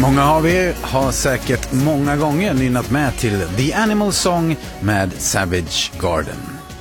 Många av er har säkert många gånger nynnat med till The Animal Song med Savage Garden.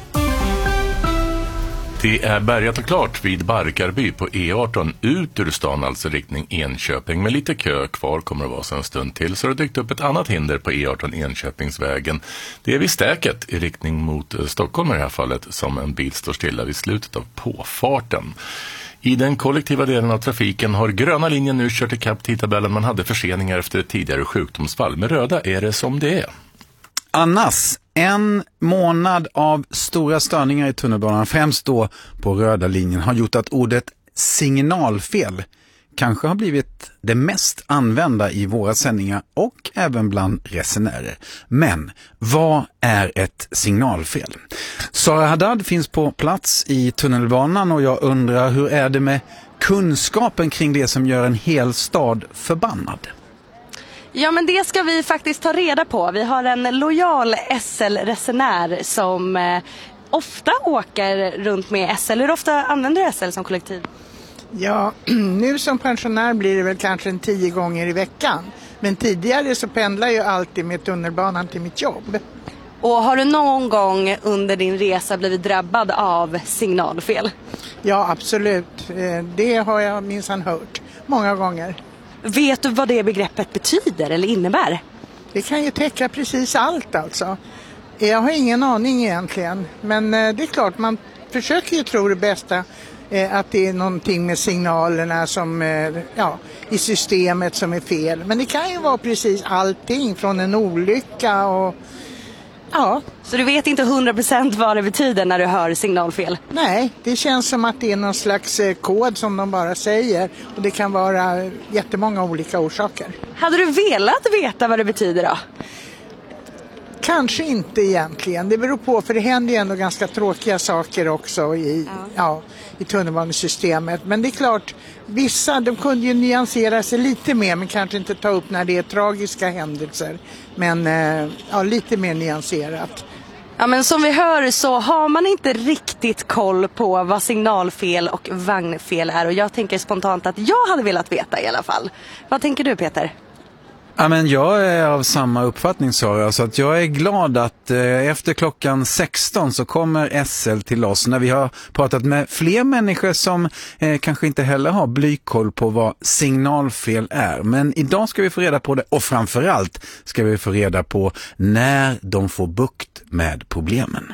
Det är bärgat och klart vid Barkarby på E18 ut ur stan, alltså riktning Enköping. Med lite kö kvar kommer det vara så en stund till, så det dykt upp ett annat hinder på E18 Enköpingsvägen. Det är vid Stäket i riktning mot Stockholm i det här fallet, som en bil står stilla vid slutet av påfarten. I den kollektiva delen av trafiken har gröna linjen nu kört ikapp tidtabellen. Man hade förseningar efter ett tidigare sjukdomsfall. Med röda är det som det är. Annars, en månad av stora störningar i tunnelbanan, främst då på röda linjen, har gjort att ordet signalfel kanske har blivit det mest använda i våra sändningar och även bland resenärer. Men vad är ett signalfel? Sara Haddad finns på plats i tunnelbanan och jag undrar, hur är det med kunskapen kring det som gör en hel stad förbannad? Ja, men det ska vi faktiskt ta reda på. Vi har en lojal SL-resenär som ofta åker runt med SL. Hur ofta använder du SL som kollektiv? Ja, nu som pensionär blir det väl kanske 10 gånger i veckan. Men tidigare så pendlar jag alltid med tunnelbanan till mitt jobb. Och har du någon gång under din resa blivit drabbad av signalfel? Ja, absolut. Det har jag minsann hört många gånger. Vet du vad det begreppet betyder eller innebär? Det kan ju täcka precis allt alltså. Jag har ingen aning egentligen. Men det är klart, man försöker ju tro det bästa. Att det är någonting med signalerna som, i systemet som är fel. Men det kan ju vara precis allting från en olycka och ja. Så du vet inte 100% vad det betyder när du hör signalfel? Nej, det känns som att det är någon slags kod som de bara säger. Och det kan vara jättemånga olika orsaker. Hade du velat veta vad det betyder då? Kanske inte egentligen. Det beror på, för det händer ju ändå ganska tråkiga saker också i tunnelbanesystemet. Men det är klart, vissa de kunde ju nyansera sig lite mer, men kanske inte ta upp när det är tragiska händelser. Men lite mer nyanserat. Ja, men som vi hör så har man inte riktigt koll på vad signalfel och vagnfel är. Och jag tänker spontant att jag hade velat veta i alla fall. Vad tänker du, Peter? Ja, men jag är av samma uppfattning, Sara, så att jag är glad att efter klockan 16 så kommer SL till oss när vi har pratat med fler människor som kanske inte heller har blykoll på vad signalfel är. Men idag ska vi få reda på det, och framförallt ska vi få reda på när de får bukt med problemen.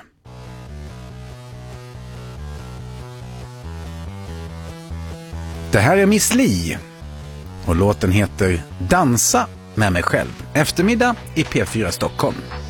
Det här är Miss Li och låten heter Dansa med mig själv. Eftermiddag i P4 Stockholm.